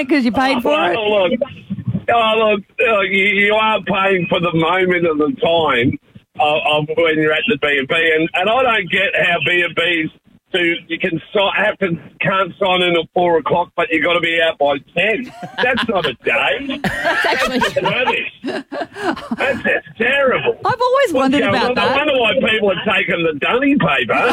it because you paid for it? Look, you are paying for the moment of the time of when you're at the B&B, and I don't get how B&Bs you can't sign in at 4 o'clock, but you got to be out by 10. That's not a day. That's rubbish. That's terrible. I've always wondered about that. I wonder why people are taking the dunny paper.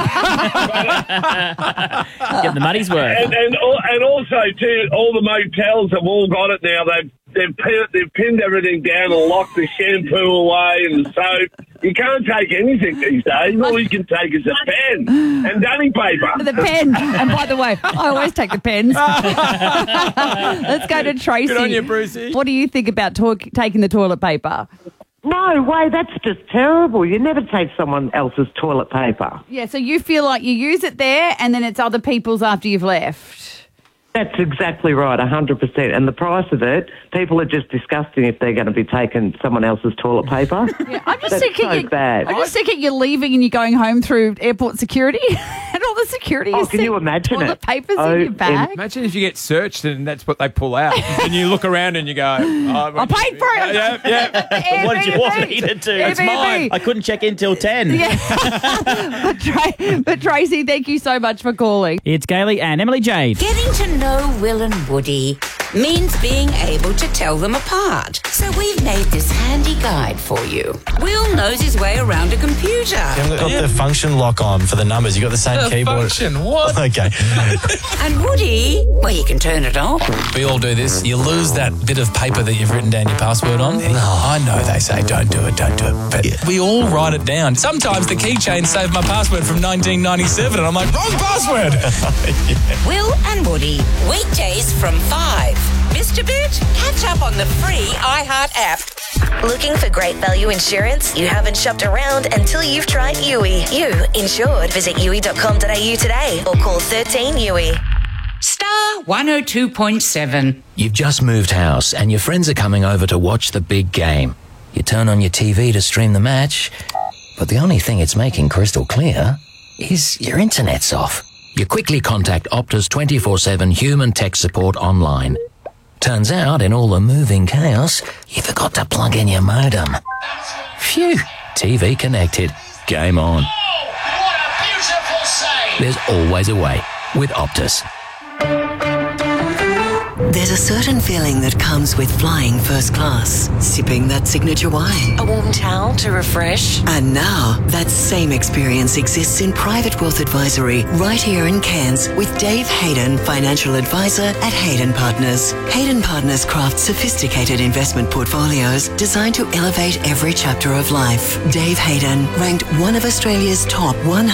Get the money's worth. And also too, all the motels have all got it now. They've pinned everything down and locked the shampoo away and the soap. You can't take anything these days. All you can take is a pen and dunny paper. The pen. And by the way, I always take the pens. Let's go to Tracy. Good on you, Brucey. What do you think about taking the toilet paper? No way, that's just terrible. You never take someone else's toilet paper. Yeah, so you feel like you use it there and then it's other people's after you've left. That's exactly right, 100%. And the price of it, people are just disgusting if they're going to be taking someone else's toilet paper. Yeah, I'm just That's thinking so bad. I'm just thinking you're leaving and you're going home through airport security and all the security is can you imagine toilet it? papers in your bag. Imagine if you get searched and that's what they pull out. And you look around and you go, I paid for it. Yeah. What did you want me to do? It's mine. I couldn't check in till 10. Yeah. but Tracy, thank you so much for calling. It's Gailey and Emily Jade. Getting to know Will and Woody means being able to tell them apart. So we've made this handy guide for you. Will knows his way around a computer. You haven't got the function lock on for the numbers. You got the same keyboard. Function, what? Okay. And Woody, well, he can turn it on. We all do this. You lose that bit of paper that you've written down your password on. No. I know they say don't do it. But we all write it down. Sometimes the keychain saved my password from 1997 and I'm like, wrong password. Will and Woody, weekdays from 5. Mr. Boot, catch up on the free iHeart app. Looking for great value insurance? You haven't shopped around until you've tried Yui. You insured. Visit yui.com.au today or call 13 Yui. Star 102.7. You've just moved house and your friends are coming over to watch the big game. You turn on your TV to stream the match, but the only thing it's making crystal clear is your internet's off. You quickly contact Optus 24/7 human tech support online. Turns out, in all the moving chaos, you forgot to plug in your modem. Phew. TV connected. Game on. Oh, what a beautiful save! There's always a way with Optus. There's a certain feeling that comes with flying first class, sipping that signature wine. A warm towel to refresh. And now, that same experience exists in private wealth advisory right here in Cairns with Dave Hayden, financial advisor at Hayden Partners. Hayden Partners crafts sophisticated investment portfolios designed to elevate every chapter of life. Dave Hayden, ranked one of Australia's top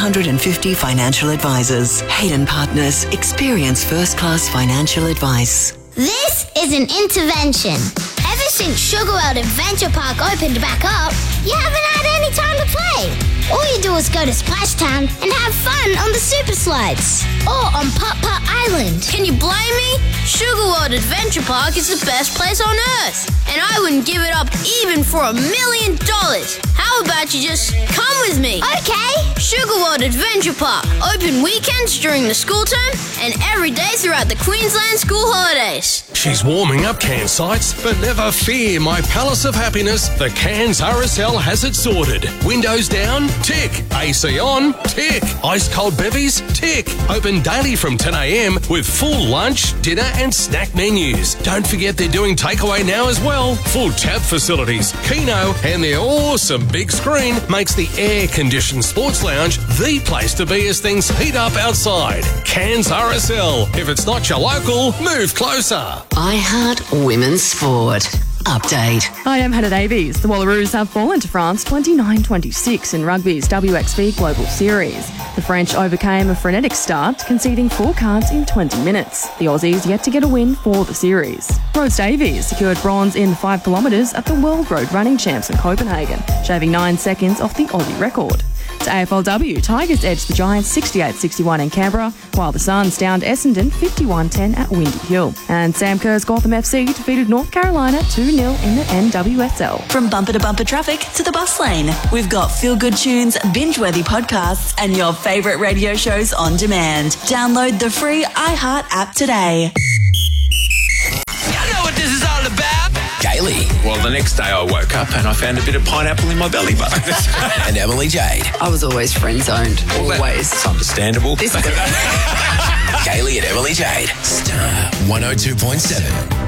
150 financial advisors. Hayden Partners, experience first class financial advice. This is an intervention. Ever since Sugar World Adventure Park opened back up, you haven't had any time to play. All you do is go to Splashtown and have fun on the super slides or on Putt Putt Island. Can you blame me? Sugar World Adventure Park is the best place on earth, and I wouldn't give it up even for $1 million. How about you just come with me? Okay. Sugar World Adventure Park, open weekends during the school term and every day throughout the Queensland school holidays. She's warming up Cairns sites, but never fear, my palace of happiness, the Cairns RSL has it sorted. Windows down? Tick. AC on? Tick. Ice cold bevies? Tick. Open daily from 10 a.m. with full lunch, dinner and snack menus. Don't forget they're doing takeaway now as well. Full tap facilities, Keno and their awesome big screen makes the air-conditioned sports lounge the place to be as things heat up outside. Cairns RSL. If it's not your local, move closer. iHeart Women's Sport. Update. Hi, I'm Hannah Davies. The Wallaroos have fallen to France 29-26 in rugby's WXV Global Series. The French overcame a frenetic start, conceding 4 cards in 20 minutes. The Aussies yet to get a win for the series. Rose Davies secured bronze in 5 kilometres at the World Road Running Champs in Copenhagen, shaving 9 seconds off the Aussie record. To AFLW, Tigers edged the Giants 68-61 in Canberra, while the Suns downed Essendon 51-10 at Windy Hill. And Sam Kerr's Gotham FC defeated North Carolina 2-0 in the NWSL. From bumper to bumper traffic to the bus lane, we've got feel-good tunes, binge-worthy podcasts, and your favourite radio shows on demand. Download the free iHeart app today. the next day I woke up and I found a bit of pineapple in my belly button. And Emily Jade. I was always friend-zoned. Always. It's understandable. Kaylee and Emily Jade. Star 102.7.